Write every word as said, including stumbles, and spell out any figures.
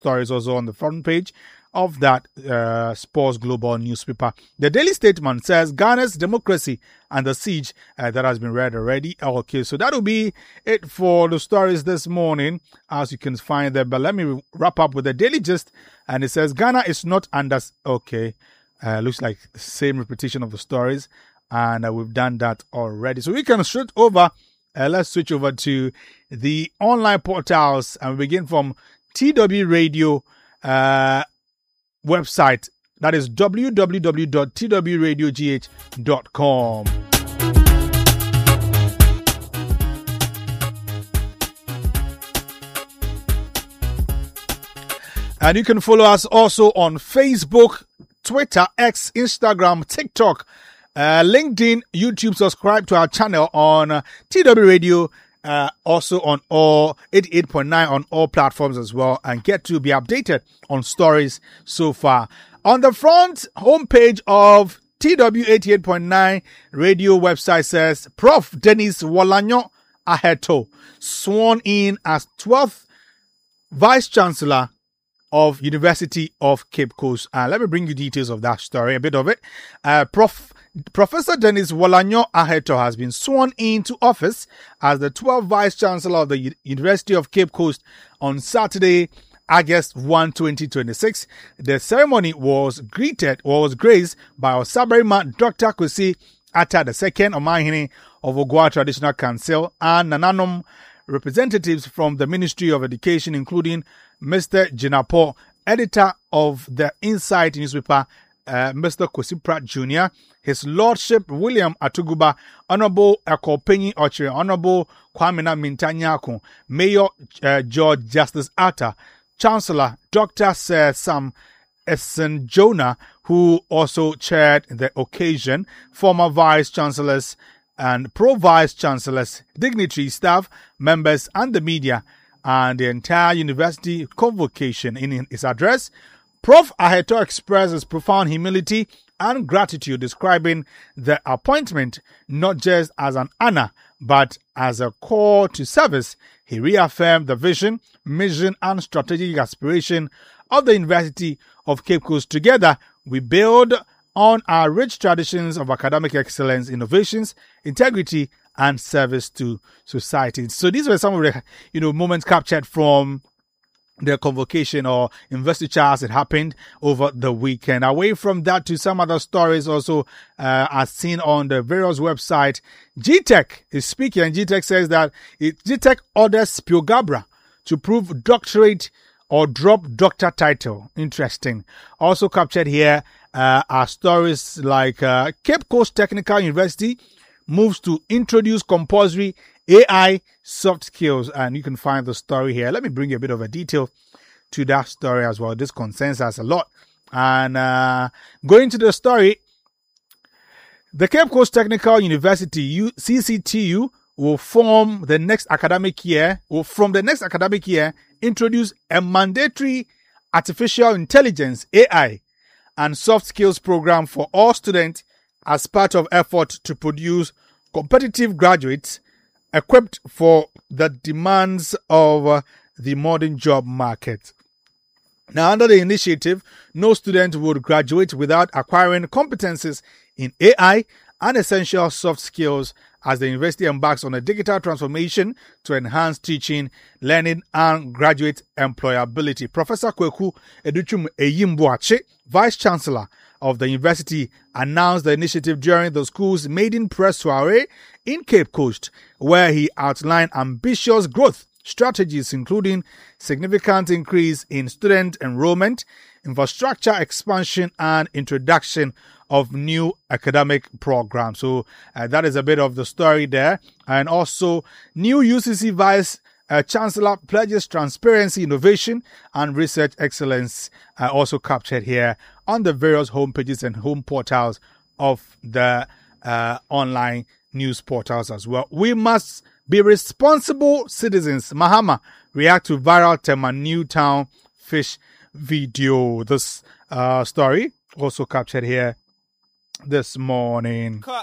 story is also on the front page of that uh, Sports Global newspaper. The Daily Statement says Ghana's democracy and the siege. Uh, that has been read already. Okay, so that will be it for the stories this morning, as you can find them. But let me wrap up with the Daily Gist, and it says Ghana is not under. Okay, uh, looks like the same repetition of the stories, and uh, we've done that already. So we can switch over. Uh, let's switch over to the online portals, and we begin from T W Radio uh, website. That is w w w dot t w radio g h dot com. And you can follow us also on Facebook, Twitter, X, Instagram, TikTok, Uh, LinkedIn, YouTube. Subscribe to our channel on uh, T W Radio, uh, also on all eighty-eight point nine on all platforms as well, and get to be updated on stories so far. On the front homepage of T W eighty-eight point nine radio website says Professor Dennis Wolanyo Aheto sworn in as twelfth Vice Chancellor of University of Cape Coast. Uh, let me bring you details of that story, a bit of it. Uh, Prof Professor Dennis Wolanyo Aheto has been sworn into office as the twelfth Vice Chancellor of the U- University of Cape Coast on Saturday, August first, twenty twenty-six. The ceremony was greeted, or was graced by Osaberima Doctor Kwesi Atta the second Omahini of Ogwa Traditional Council and Nananom representatives from the Ministry of Education, including Mister Jinapo, editor of the Insight newspaper, uh, Mister Kwesi Pratt Junior, His Lordship William Atuguba, Honorable Ekopenyi Ochre, Honorable Kwamina Mintanyako, Mayor uh, George Justice Atta, Chancellor Doctor Sir Sam Esenjona, who also chaired the occasion, former Vice Chancellors and Pro-Vice Chancellors, dignitaries, staff, members, and the media, and the entire university convocation. In his address, Professor Aheto expressed his profound humility and gratitude, describing the appointment not just as an honor, but as a call to service. He reaffirmed the vision, mission, and strategic aspiration of the University of Cape Coast. Together, we build on our rich traditions of academic excellence, innovations, integrity, and service to society. So these were some of the, you know, moments captured from the convocation or investiture as it happened over the weekend. Away from that, to some other stories also uh, as seen on the various websites. G TECH is speaking, and G TECH says that it, G TECH orders Pio Gabra to prove doctorate or drop doctor title. Interesting. Also captured here uh, are stories like uh, Cape Coast Technical University moves to introduce compulsory A I soft skills. And you can find the story here. Let me bring you a bit of a detail to that story as well. This concerns us a lot. And uh, going to the story, the Cape Coast Technical University, C C T U, will form the next academic year, will from the next academic year, introduce a mandatory artificial intelligence, A I, and soft skills program for all students as part of effort to produce competitive graduates equipped for the demands of uh, the modern job market. Now, under the initiative, no student would graduate without acquiring competencies in A I and essential soft skills as the university embarks on a digital transformation to enhance teaching, learning, and graduate employability. Professor Kweku Educhum Eyimboache, Vice Chancellor of the university, announced the initiative during the school's maiden press soiree in Cape Coast, where he outlined ambitious growth strategies, including significant increase in student enrollment, infrastructure expansion, and introduction of new academic programs. So uh, that is a bit of the story there. And also, new U C C Vice uh, Chancellor pledges transparency, innovation, and research excellence, uh, also captured here on the various homepages and home portals of the uh, online news portals as well. We must be responsible citizens. Mahama react to viral Tema Newtown fish video. This uh, story also captured here this morning.